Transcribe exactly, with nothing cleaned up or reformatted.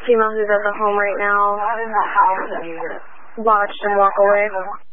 female who's at the home right now Not in the house anymore. watched him walk away.